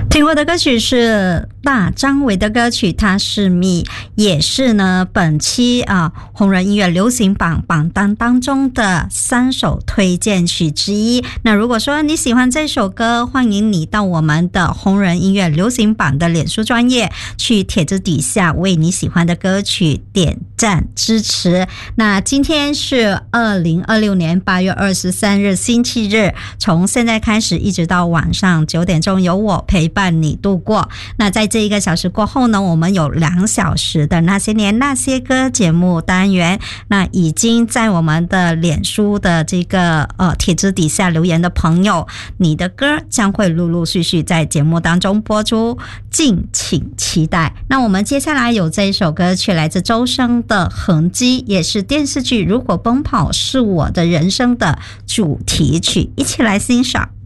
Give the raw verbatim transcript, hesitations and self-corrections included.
听过的歌曲是大张伟的歌曲《他是蜜》，也是呢本期啊红人音乐流行榜榜单当中的三首推荐曲之一。那如果说你喜欢这首歌，欢迎你到我们的红人音乐流行榜的脸书专页去帖子底下为你喜欢的歌曲点赞支持。那今天是二零二六年八月二十三日星期日，从现在开始一直到晚上九点钟，由我陪伴你度过。那在这一个小时过后呢，我们有两小时的那些年那些歌节目单元。那已经在我们的脸书的这个呃帖子底下留言的朋友，你的歌将会陆陆续续在节目当中播出，敬请期待。那我们接下来有这一首歌曲来自周深的痕迹，也是电视剧《如果奔跑是我的人生》的主题曲，一起来欣赏。